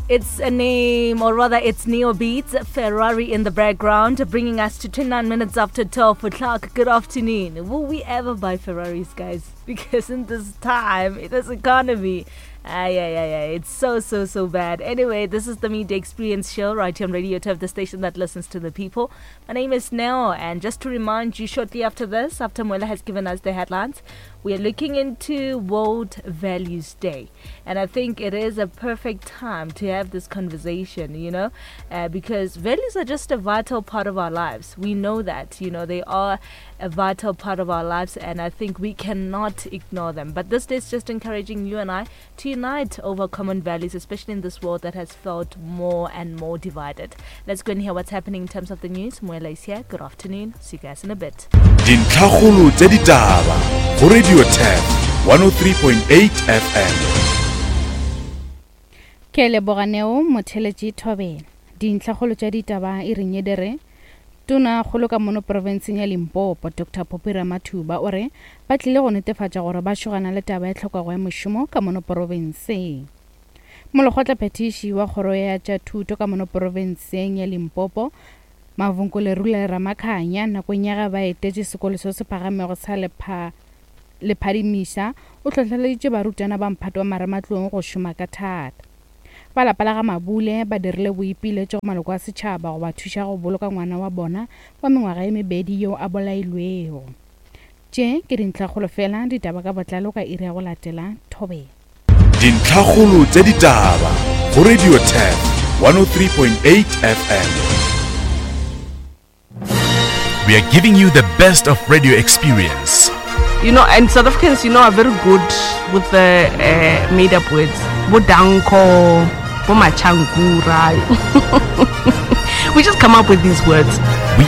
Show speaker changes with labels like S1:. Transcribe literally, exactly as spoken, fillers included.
S1: It's a name, or rather it's Neo Beats, Ferrari in the background, bringing us to twenty-nine minutes after twelve o'clock. Good afternoon. Will we ever buy Ferraris, guys? Because in this time, in this economy, Ay, ay, ay, ay. It's so, so, so bad. Anyway, this is the Media Experience Show right here on Radio Turf, the station that listens to the people. My name is Neo, and just to remind you, shortly after this, after Mwela has given us the headlines, we are looking into World Values Day. And I think it is a perfect time to have this conversation, you know, uh, because values are just a vital part of our lives. We know that, you know, they are a vital part of our lives, and I think we cannot ignore them. But this day is just encouraging you and I to unite over common values, especially in this world that has felt more and more divided. Let's go and hear what's happening in terms of the news. Mwela is here. Good afternoon. See you guys in a bit.
S2: Dintlhakgolo tse ditaba go Radio Turf one oh three point eight F M.
S3: Ke leboganeo motheletši Thobela. Dintlhakgolo tša ditaba e reng edere tona kgolo ka mono provinceng ya Limpopo Doctor Popira Mathuba o re ba tlile go netefatša gore ba shogana le taba ya tlhokago ya mošomo ka mono provinceng. Molokgotla phetiši wa kgoro ya tša thuto ka mono provinceng ya Limpopo Mavunkule Rula Ramakhanya nakong ya ga ba etetše sekolo se se phagamego sa lepha lephadimisa o tlhotlheleditše barutwana ba mphato wa marematlong go šoma ka thata. Ba lapala ga Mabule ba dirile boipiletšo go maloko a setšhaba go ba thuša go boloka ngwana wa bona wa mengwaga ye mebedi yo a bolailwego. Tše ke dintlhakgolo fela ditaba ka botlalo ka iri ya go latela Thobela.
S2: Dintlhakgolo tse ditaba go Radio Turf one oh three point eight F M. We are giving you the best of radio experience.
S4: You know, and South Africans, you know, are very good with the uh, made-up words. Bodanko, bomachangura. We just come up with these words.